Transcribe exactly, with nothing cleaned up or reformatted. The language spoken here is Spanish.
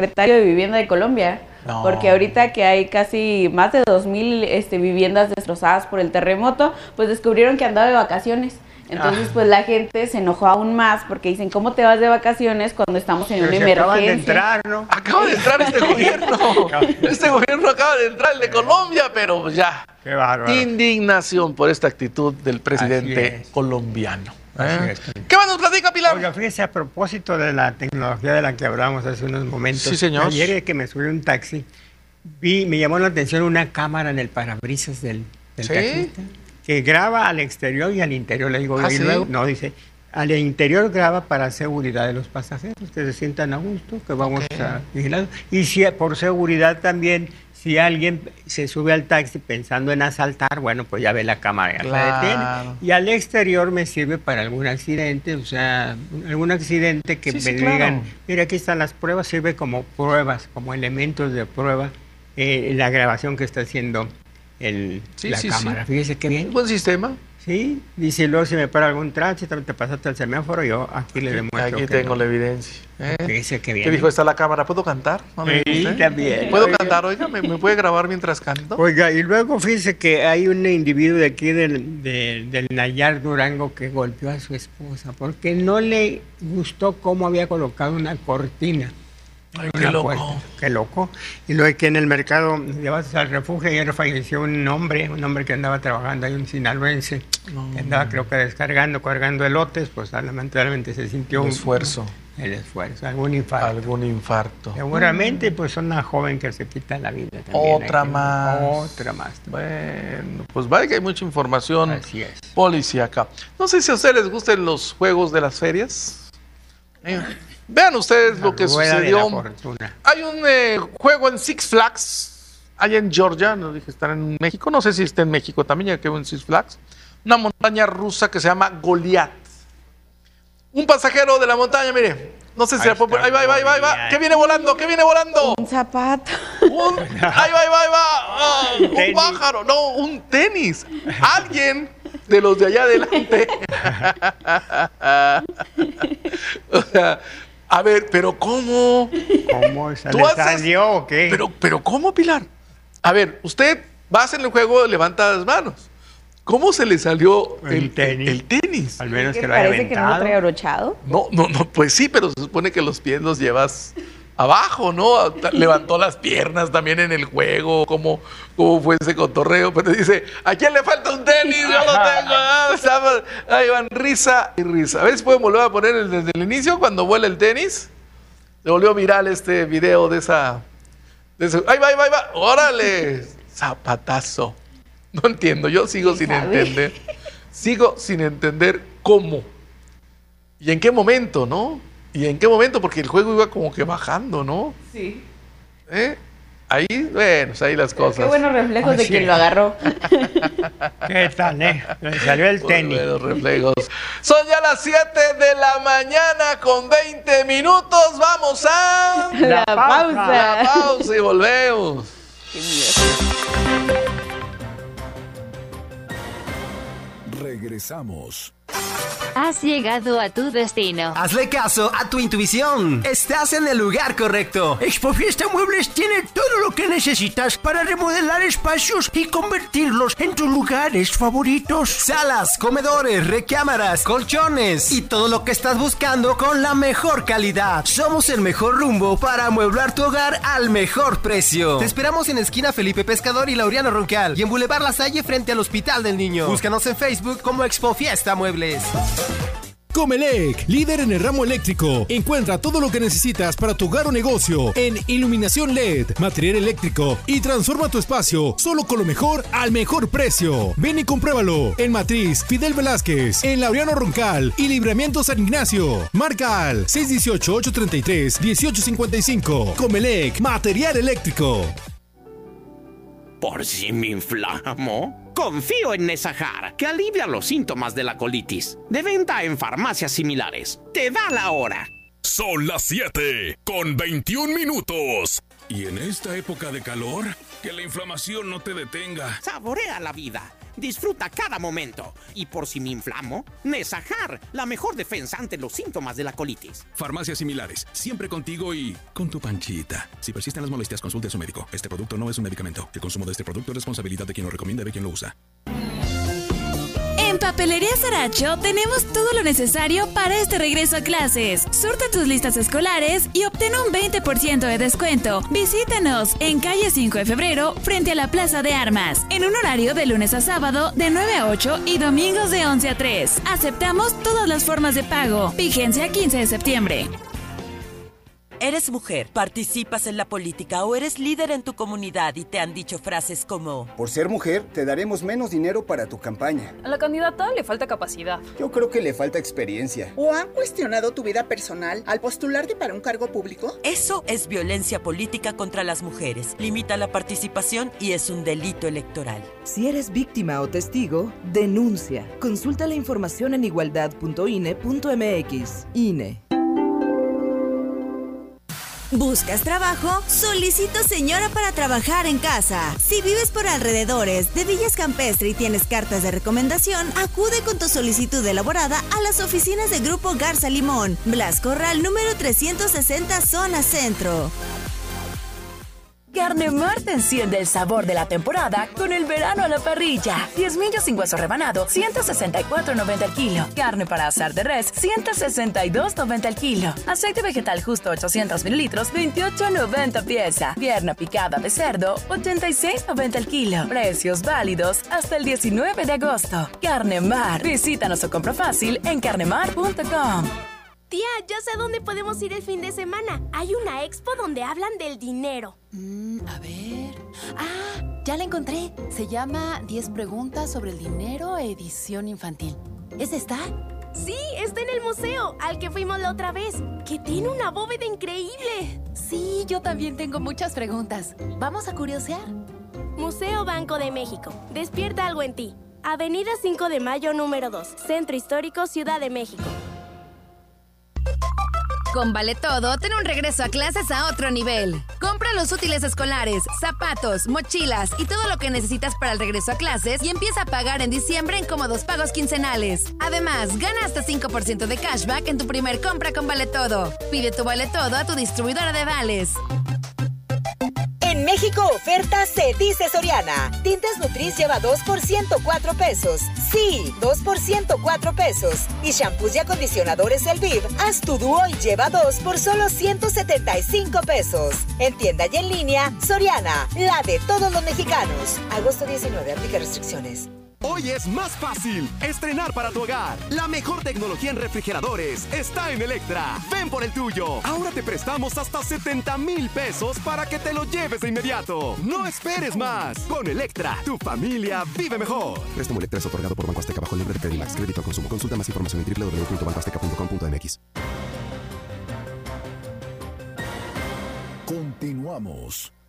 secretario de Vivienda de Colombia. No. Porque ahorita que hay casi más de dos mil este, viviendas destrozadas por el terremoto, pues descubrieron que andaba de vacaciones. Entonces, ah. pues la gente se enojó aún más porque dicen, ¿cómo te vas de vacaciones cuando estamos en Pero una si emergencia? Acaban de entrar, ¿no? Acaba de entrar este gobierno. Este gobierno acaba de entrar, el de Colombia, pero ya. Qué bárbaro. Indignación por esta actitud del presidente colombiano. ¿Eh? ¿Qué más nos platica, Pilar? Oiga, fíjese, a propósito de la tecnología de la que hablamos hace unos momentos. Sí, señor. Ayer que me subí a un taxi, vi, me llamó la atención una cámara en el parabrisas del, del ¿Sí? taxista que graba al exterior y al interior. Le digo, ¿Ah, y sí? luego, no, dice, al interior graba para seguridad de los pasajeros, que se sientan a gusto, que vamos okay. a vigilar. Y si por seguridad también, si alguien se sube al taxi pensando en asaltar, bueno, pues ya ve la cámara, ya claro. se detiene. Y al exterior me sirve para algún accidente, o sea, algún accidente que sí, me sí, digan, claro. mira, aquí están las pruebas, sirve como pruebas, como elementos de prueba, eh, la grabación que está haciendo el, sí, la sí, cámara. Sí. Fíjese qué bien. Buen sistema. Sí, dice, luego si me para algún tránsito, te pasaste el semáforo, yo aquí le demuestro. Aquí que tengo no. la evidencia. ¿Eh? Fíjese qué bien. ¿Qué dijo? Está la cámara. ¿Puedo cantar? ¿No sí, también. ¿Puedo oiga. cantar? Oiga, ¿me, ¿me puede grabar mientras canto? Oiga, y luego fíjese que hay un individuo de aquí del, de, del Nayar, Durango, que golpeó a su esposa porque no le gustó cómo había colocado una cortina. Ay, qué loco. Puerta. Qué loco. Y luego aquí en el mercado de Bases al Refugio, ayer falleció un hombre, un hombre que andaba trabajando, hay un sinaloense, no, que andaba creo que descargando, cargando elotes, pues lamentablemente se sintió un un esfuerzo. El esfuerzo, algún infarto. Algún infarto. Seguramente, pues una joven que se quita la vida también. Otra más. Otra más. Bueno, pues vale que hay mucha información Así es. policíaca. No sé si a ustedes les gustan los juegos de las ferias. Eh. Vean ustedes la lo que sucedió. Hay un eh, juego en Six Flags, allá en Georgia, no dije estar en México, no sé si está en México también, ya que en Six Flags, una montaña rusa que se llama Goliath. Un pasajero de la montaña, mire, no sé si ahí, la ahí va, ahí va, ahí va, ahí va, ¿qué viene volando? ¿Qué viene volando? Un zapato. Un, ahí va, ahí va, ahí va, oh, un, un pájaro, no, un tenis. Alguien de los de allá adelante. O sea, a ver, pero ¿cómo? ¿Cómo? ¿Se le salió o qué? Pero, pero ¿cómo, Pilar? A ver, usted va a hacer el juego, levanta las manos. ¿Cómo se le salió el, el, tenis. el, el tenis? Al menos que lo haya aventado. ¿Parece que no lo trae abrochado? No, no, no, pues sí, pero se supone que los pies los llevas abajo, ¿no? Levantó las piernas también en el juego, ¿cómo, cómo fue ese cotorreo? Pero dice, ¿a quién le falta un tenis? Yo lo tengo. Ah, estaba, ahí van, risa y risa. A ver si pueden volver a poner desde el inicio, cuando vuela el tenis. Se volvió viral este video de esa... De ese, ahí va, ahí va, ahí va. ¡Órale! Zapatazo. No entiendo, yo sigo sin sabe? entender. Sigo sin entender cómo. ¿Y en qué momento, no? ¿Y en qué momento? Porque el juego iba como que bajando, ¿no? Sí. ¿Eh? Ahí, bueno, pues ahí las cosas. Qué buenos reflejos de quien lo agarró. ¿Qué tal, eh? Le salió el tenis. Buenos reflejos. Son ya las siete de la mañana con veinte minutos. Vamos a... La, la pausa. La pausa y volvemos. Qué miedo. Regresamos. Has llegado a tu destino. Hazle caso a tu intuición. Estás en el lugar correcto. Expofiesta Muebles tiene todo lo que necesitas para remodelar espacios y convertirlos en tus lugares favoritos. Salas, comedores, recámaras, colchones y todo lo que estás buscando con la mejor calidad. Somos el mejor rumbo para amueblar tu hogar al mejor precio. Te esperamos en esquina Felipe Pescador y Laureano Roncal y en Boulevard La Salle frente al Hospital del Niño. Búscanos en Facebook como Expofiesta Muebles. Comelec, líder en el ramo eléctrico. Encuentra todo lo que necesitas para tu hogar o negocio en iluminación L E D, material eléctrico y transforma tu espacio solo con lo mejor al mejor precio. Ven y compruébalo en Matriz Fidel Velázquez, en Laureano Roncal y Libramiento San Ignacio. Marca al seis uno ocho, ocho tres tres, uno ocho cinco cinco. Comelec, material eléctrico. ¿Por si me inflamo? Confío en Nesajar, que alivia los síntomas de la colitis. De venta en farmacias similares. Te da la hora. Son las siete con veintiún minutos. Y en esta época de calor, que la inflamación no te detenga. Saborea la vida. Disfruta cada momento. Y por si me inflamo, Nesajar, la mejor defensa ante los síntomas de la colitis. Farmacias similares, siempre contigo y con tu panchita. Si persisten las molestias, consulte a su médico. Este producto no es un medicamento. El consumo de este producto es responsabilidad de quien lo recomienda y de quien lo usa. En Papelería Saracho tenemos todo lo necesario para este regreso a clases. Surte tus listas escolares y obtén un veinte por ciento de descuento. Visítanos en calle cinco de febrero frente a la Plaza de Armas, en un horario de lunes a sábado de nueve a ocho y domingos de once a tres. Aceptamos todas las formas de pago. Vigencia quince de septiembre. ¿Eres mujer, participas en la política o eres líder en tu comunidad y te han dicho frases como: por ser mujer, te daremos menos dinero para tu campaña? A la candidata le falta capacidad. Yo creo que le falta experiencia. ¿O han cuestionado tu vida personal al postularte para un cargo público? Eso es violencia política contra las mujeres. Limita la participación y es un delito electoral. Si eres víctima o testigo, denuncia. Consulta la información en igualdad punto I N E punto M X. I N E. ¿Buscas trabajo? Solicito señora para trabajar en casa. Si vives por alrededores de Villas Campestre y tienes cartas de recomendación, acude con tu solicitud elaborada a las oficinas de Grupo Garza Limón, Blas Corral número trescientos sesenta, zona centro. Carnemar te enciende el sabor de la temporada con el verano a la parrilla. diezmillos sin hueso rebanado, ciento sesenta y cuatro noventa el kilo. Carne para asar de res, ciento sesenta y dos noventa el kilo. Aceite vegetal justo ochocientos mililitros, veintiocho noventa pieza. Pierna picada de cerdo, ochenta y seis noventa el kilo. Precios válidos hasta el diecinueve de agosto. Carnemar. Visítanos o compra fácil en carnemar punto com. Tía, ya sé dónde podemos ir el fin de semana. Hay una expo donde hablan del dinero. Mm, a ver... Ah, ya la encontré. Se llama diez preguntas sobre el dinero, edición infantil. ¿Es esta? Sí, está en el museo, al que fuimos la otra vez, que tiene una bóveda increíble. Sí, yo también tengo muchas preguntas. ¿Vamos a curiosear? Museo Banco de México. Despierta algo en ti. Avenida cinco de mayo, número dos. Centro Histórico, Ciudad de México. Con Vale Todo, ten un regreso a clases a otro nivel. Compra los útiles escolares, zapatos, mochilas y todo lo que necesitas para el regreso a clases y empieza a pagar en diciembre en cómodos pagos quincenales. Además, gana hasta cinco por ciento de cashback en tu primer compra con Vale Todo. Pide tu Vale Todo a tu distribuidora de vales. En México oferta se dice Soriana. Tintes Nutris lleva dos por ciento cuatro pesos. Sí, dos por ciento cuatro pesos. Y shampoos y acondicionadores Elviv, haz tu dúo y lleva dos por solo ciento setenta y cinco pesos. En tienda y en línea, Soriana, la de todos los mexicanos. Agosto diecinueve, aplica restricciones. Hoy es más fácil estrenar para tu hogar. La mejor tecnología en refrigeradores está en Electra. Ven por el tuyo. Ahora te prestamos hasta setenta mil pesos para que te lo lleves de inmediato. No esperes más. Con Electra, tu familia vive mejor. Préstamo Electra es otorgado por Banco Azteca bajo el libre de Credimax. Crédito al consumo. Consulta más información en doble u doble u doble u punto banco azteca punto com punto m x. Continuamos.